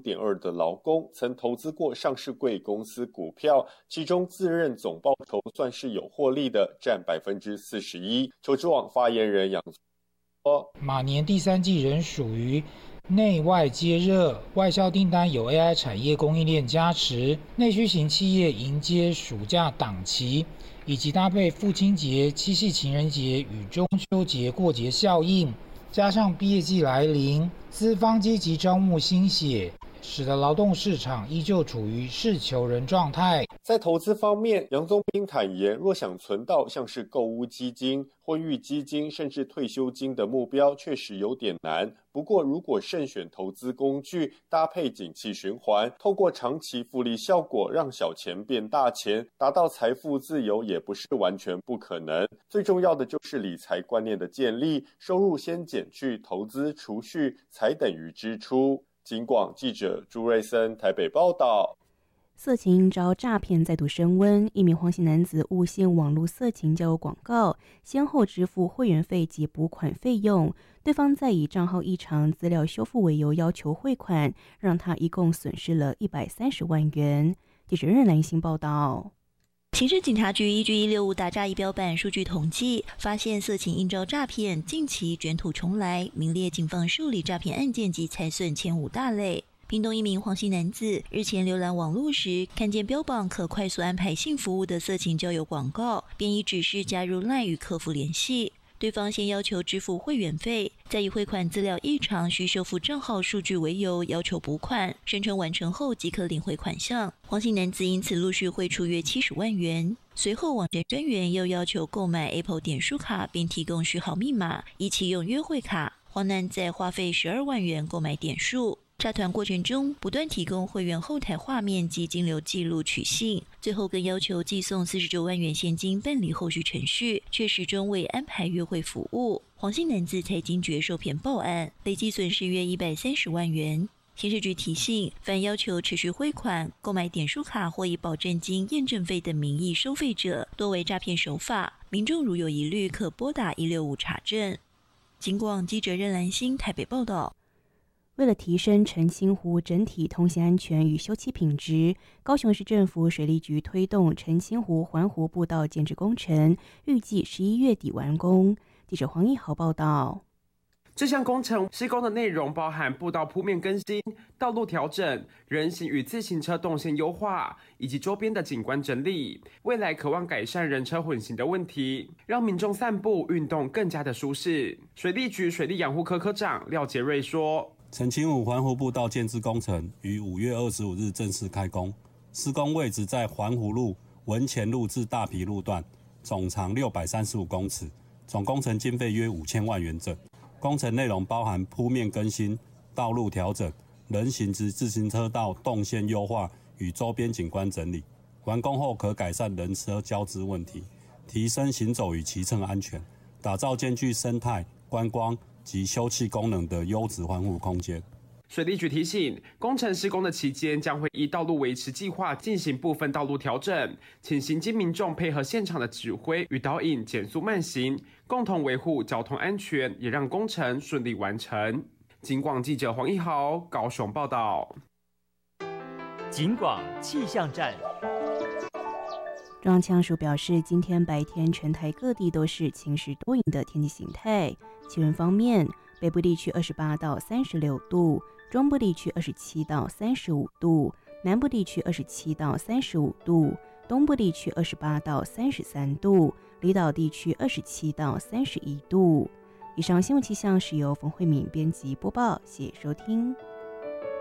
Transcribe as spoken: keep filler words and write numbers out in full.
点二的劳工曾投资过上市贵公司股票，其中自认总报酬算是有获利的，占百分之四十一。求职网发言人杨说， 马年第三季仍属于内外皆热，外销订单有 A I 产业供应链加持，内需型企业迎接暑假档期，以及搭配父亲节、七夕情人节与中秋节过节效应，加上毕业季来临，资方积极招募新血，使得劳动市场依旧处于是求人状态。 在投资方面，杨宗斌坦言，若想存到像是购屋基金、婚育基金甚至退休金的目标，确实有点难。不过，如果慎选投资工具，搭配景气循环，透过长期复利效果，让小钱变大钱，达到财富自由也不是完全不可能。最重要的就是理财观念的建立，收入先减去投资储蓄，才等于支出。警广记者朱瑞森台北报道。 色情应招诈骗再度升温，一名黄姓男子诬陷网络色情交友广告，先后支付会员费及补款费用，对方再以账号异常、资料修复为由要求汇款，让他一共损失了一百三十万元。记者任兰心报道。 刑事警察局依据一六五打诈仪表板数据统计，发现色情应招诈骗近期卷土重来，名列警方受理诈骗案件及财损前五大类。屏东一名黄姓男子日前浏览网络时，看见标榜可快速安排性服务的色情交友广告，便以指示加入 LINE 与客服联系。对方先要求支付会员费，再以汇款资料异常需修复账号数据为由要求补款，声称完成后即可领回款项。黄姓男子因此陆续汇出约七十万元。随后网站专员又要求购买 Apple 点数卡，并提供序号密码，以启用约会卡。黄男再花费十二万元购买点数。诈团过程中不断提供会员后台画面及金流记录取信，最后更要求寄送四十九万元现金办理后续程序，却始终未安排约会服务。黄姓男子才惊觉受骗报案，累计损失约一百三十万元。刑事局提醒，凡要求持续汇款、购买点数卡或以保证金、验证费等名义收费者，多为诈骗手法。民众如有疑虑，可拨打一六五查证。警广记者任兰心台北报道。 为了提升澄清湖整体通行安全与休憩品质，高雄市政府水利局推动澄清湖环湖步道建置工程，预计十一月底完工。记者黄义豪报道。 这项工程施工的内容包含步道铺面更新、道路调整、人行与自行车动线优化，以及周边的景观整理。未来渴望改善人车混行的问题，让民众散步运动更加的舒适。水利局水利养护科科长廖杰瑞说， 澄清湖环湖步道建置工程于五月二十五日正式开工，施工位置在环湖路文前路至大埤路段，总长六百三十五公尺，总工程经费约五千万元整。工程内容包含铺面更新、道路调整、人行及自行车道动线优化与周边景观整理。完工后可改善人车交织问题，提升行走与骑乘安全，打造兼具生态、观光及休憩功能的优质环湖空间。 水利局提醒，工程施工的期间将会依道路维持计划进行部分道路调整，请行经民众配合现场的指挥与导引，减速慢行，共同维护交通安全，也让工程顺利完成。警广记者黄一豪高雄报道。 警广气象站。 中央气象署表示，今天白天全台各地都是晴时多云的天气形态。气温方面，北部地区二十八到三十六度，中部地区二十七到三十五度，南部地区二十七到三十五度，东部地区二十八到三十三度，离岛地区二十七到三十一度。以上新闻气象是由冯慧敏编辑播报，谢谢收听。